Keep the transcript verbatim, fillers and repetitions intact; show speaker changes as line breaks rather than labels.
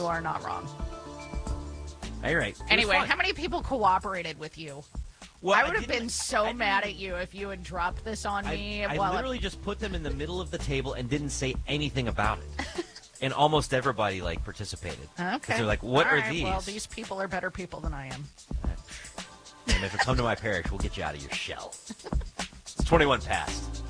you are not wrong.
All right.
Anyway, how many people cooperated with you?
Well,
I would
I
have been so mad at you if you had dropped this on me.
I, I
while
literally
it...
just put them in the middle of the table and didn't say anything about it. And almost everybody, like, participated.
Okay.
They're like, what
All
are
right,
these?
Well, these people are better people than I am.
And if you come to my parish, we'll get you out of your shell. It's twenty-one past.